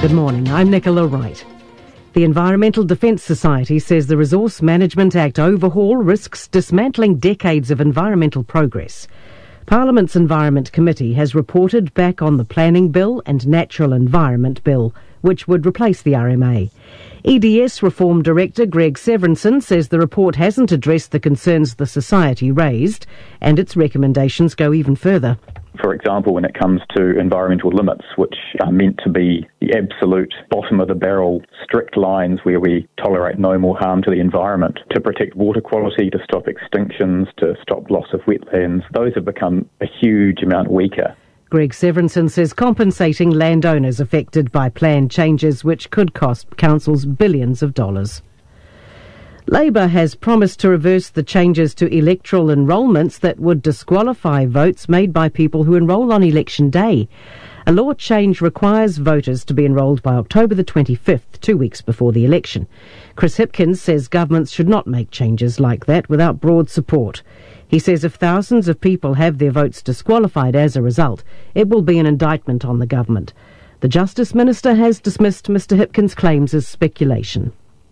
Good morning, I'm Nicola Wright. The Environmental Defence Society says the Resource Management Act overhaul risks dismantling decades of environmental progress. Parliament's Environment Committee has reported back on the Planning Bill and Natural Environment Bill, which would replace the RMA. EDS Reform Director Greg Severinson says the report hasn't addressed the concerns the Society raised, and its recommendations go even further. For example, when it comes to environmental limits, which are meant to be the absolute bottom of the barrel, strict lines where we tolerate no more harm to the environment, to protect water quality, to stop extinctions, to stop loss of wetlands, those have become a huge amount weaker. Greg Severinson says compensating landowners affected by planned changes which could cost councils billions of dollars. Labour has promised to reverse the changes to electoral enrolments that would disqualify votes made by people who enrol on election day. A law change requires voters to be enrolled by October the 25th, 2 weeks before the election. Chris Hipkins says governments should not make changes like that without broad support. He says if thousands of people have their votes disqualified as a result, it will be an indictment on the government. The Justice Minister has dismissed Mr Hipkins' claims as speculation.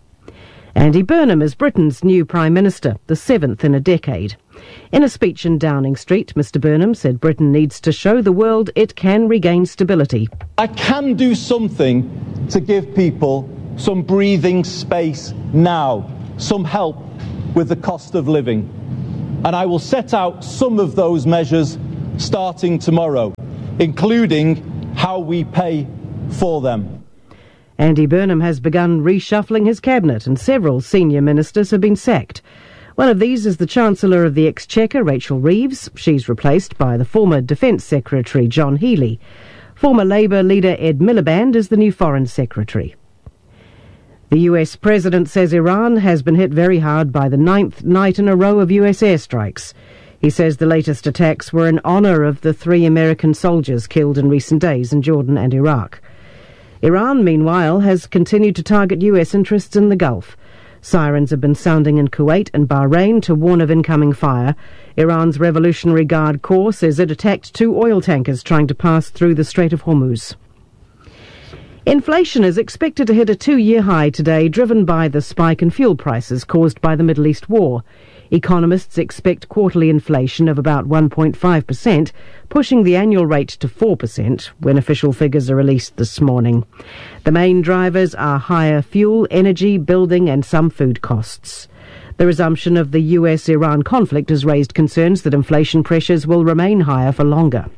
Andy Burnham is Britain's new Prime Minister, the seventh in a decade. In a speech in Downing Street, Mr Burnham said Britain needs to show the world it can regain stability. I can do something to give people some breathing space now, some help with the cost of living. And I will set out some of those measures starting tomorrow, including how we pay for them. Andy Burnham has begun reshuffling his cabinet and several senior ministers have been sacked. One of these is the Chancellor of the Exchequer, Rachel Reeves. She's replaced by the former Defence Secretary, John Healey. Former Labour leader Ed Miliband is the new Foreign Secretary. The US President says Iran has been hit very hard by the 9th night in a row of US airstrikes. He says the latest attacks were in honour of the 3 American soldiers killed in recent days in Jordan and Iraq. Iran, meanwhile, has continued to target US interests in the Gulf. Sirens have been sounding in Kuwait and Bahrain to warn of incoming fire. Iran's Revolutionary Guard Corps says it attacked 2 oil tankers trying to pass through the Strait of Hormuz. Inflation is expected to hit a 2-year high today, driven by the spike in fuel prices caused by the Middle East war. Economists expect quarterly inflation of about 1.5%, pushing the annual rate to 4% when official figures are released this morning. The main drivers are higher fuel, energy, building and some food costs. The resumption of the US-Iran conflict has raised concerns that inflation pressures will remain higher for longer.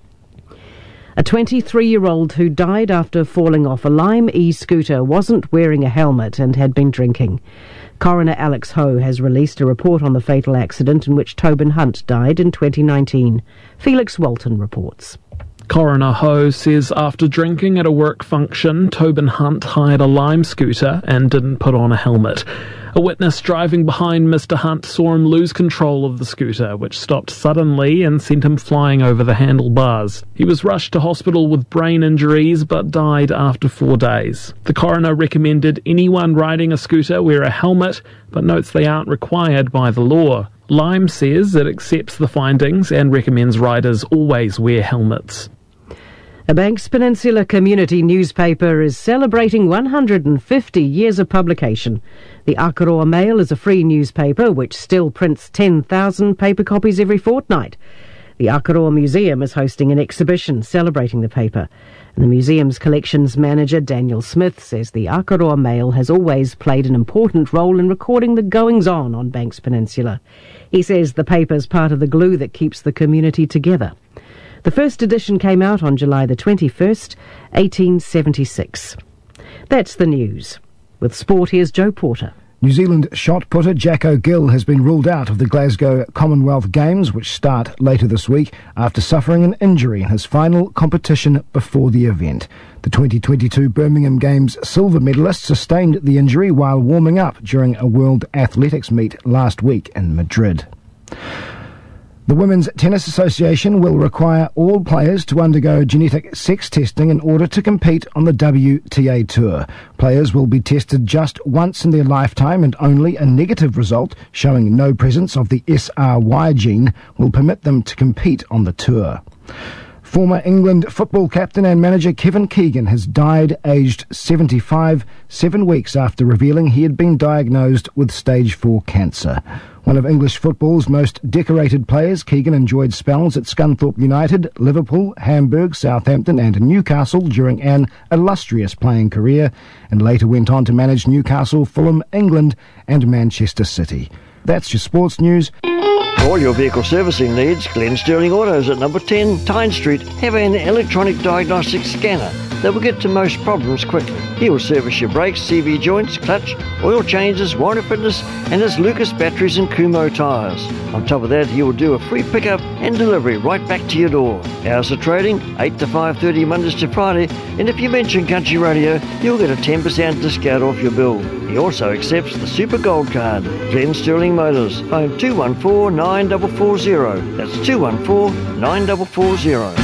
A 23-year-old who died after falling off a Lime e-scooter wasn't wearing a helmet and had been drinking. Coroner Alex Ho has released a report on the fatal accident in which Tobin Hunt died in 2019. Felix Walton reports. Coroner Ho says after drinking at a work function, Tobin Hunt hired a Lime scooter and didn't put on a helmet. A witness driving behind Mr. Hunt saw him lose control of the scooter, which stopped suddenly and sent him flying over the handlebars. He was rushed to hospital with brain injuries but died after 4 days. The coroner recommended anyone riding a scooter wear a helmet, but notes they aren't required by the law. Lime says it accepts the findings and recommends riders always wear helmets. A Banks Peninsula community newspaper is celebrating 150 years of publication. The Akaroa Mail is a free newspaper which still prints 10,000 paper copies every fortnight. The Akaroa Museum is hosting an exhibition celebrating the paper. And the museum's collections manager, Daniel Smith, says the Akaroa Mail has always played an important role in recording the goings-on Banks Peninsula. He says the paper is part of the glue that keeps the community together. The first edition came out on July the 21st, 1876. That's the news. With sport, here's Joe Porter. New Zealand shot putter Jack O'Gill has been ruled out of the Glasgow Commonwealth Games, which start later this week, after suffering an injury in his final competition before the event. The 2022 Birmingham Games silver medalist sustained the injury while warming up during a World Athletics meet last week in Madrid. The Women's Tennis Association will require all players to undergo genetic sex testing in order to compete on the WTA Tour. Players will be tested just once in their lifetime, and only a negative result showing no presence of the SRY gene will permit them to compete on the tour. Former England football captain and manager Kevin Keegan has died aged 75, 7 weeks after revealing he had been diagnosed with stage 4 cancer. One of English football's most decorated players, Keegan enjoyed spells at Scunthorpe United, Liverpool, Hamburg, Southampton and Newcastle during an illustrious playing career, and later went on to manage Newcastle, Fulham, England and Manchester City. That's your sports news. For all your vehicle servicing needs, Glen Stirling Autos at number 10 Tyne Street have an electronic diagnostic scanner that will get to most problems quickly. He will service your brakes, CV joints, clutch, oil changes, warranty fitness and his Lucas batteries and Kumho tyres. On top of that, he will do a free pickup and delivery right back to your door. Hours of trading, 8 to 5:30 Mondays to Friday, and if you mention Country Radio, you'll get a 10% discount off your bill. He also accepts the Super Gold Card. Glen Stirling Motors, phone 214 9440. That's 214 9440.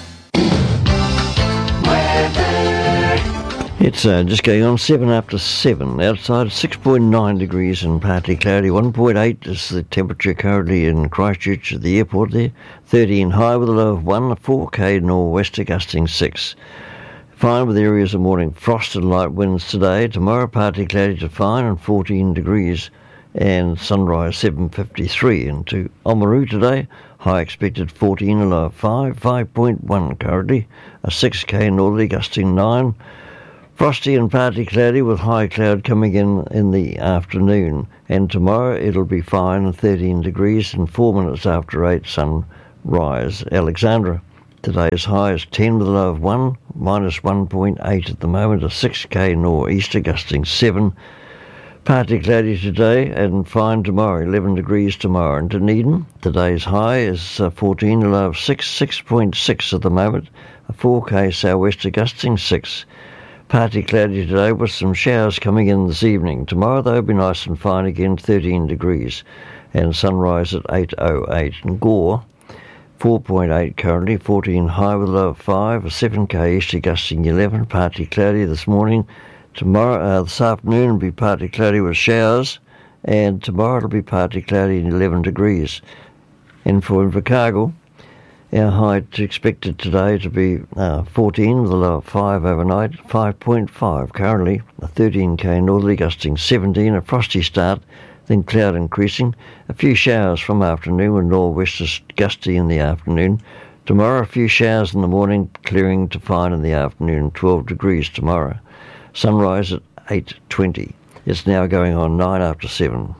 It's just going on 7 after 7. Outside 6.9 degrees and partly cloudy. 1.8 is the temperature currently in Christchurch at the airport there. 13 high with a low of 1. 4k nor'wester gusting 6. Fine with areas of morning frost and light winds today. Tomorrow partly cloudy to fine and 14 degrees. And sunrise 7:53 into Oamaru today. High expected 14, a low of 5. 5.1 currently. A 6k northerly gusting 9. Frosty and partly cloudy with high cloud coming in the afternoon. And tomorrow it'll be fine and 13 degrees and 4 minutes after 8 sunrise. Alexandra. Today's high is 10 with a low of 1. Minus 1.8 at the moment. A 6k nor'easter gusting 7. Partly cloudy today and fine tomorrow, 11 degrees tomorrow. And Dunedin, today's high is 14, a low of 6, 6.6 at the moment. A 4k sou'wester gusting 6. Partly cloudy today with some showers coming in this evening. Tomorrow they'll be nice and fine again, 13 degrees. And sunrise at 8:08. And Gore, 4.8 currently, 14 high with a low of 5. A 7k easter gusting 11. Partly cloudy this morning. Tomorrow, this afternoon will be partly cloudy with showers, and tomorrow it'll be partly cloudy and 11 degrees. And for Invercargill, our high expected today to be 14 with a low of 5 overnight, 5.5 currently, a 13k northerly gusting 17, a frosty start, then cloud increasing, a few showers from afternoon with nor'westers gusty in the afternoon. Tomorrow a few showers in the morning, clearing to fine in the afternoon, 12 degrees tomorrow. Sunrise at 8:20. It's now going on 9 after 7.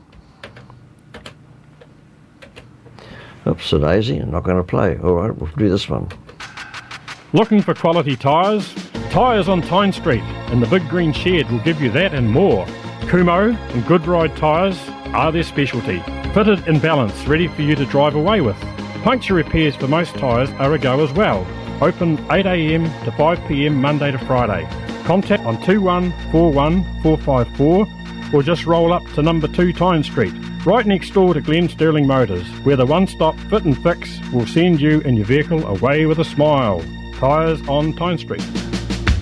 Oops, a daisy. I'm not going to play. All right, we'll do this one. Looking for quality tyres? Tyres on Tyne Street and the Big Green Shed will give you that and more. Kumho and Goodride tyres are their specialty. Fitted in balance, ready for you to drive away with. Puncture repairs for most tyres are a go as well. Open 8am to 5pm Monday to Friday. Contact on 2141 454 or just roll up to number 2 Tyne Street, right next door to Glen Stirling Motors, where the one-stop fit and fix will send you and your vehicle away with a smile. Tyres on Tyne Street.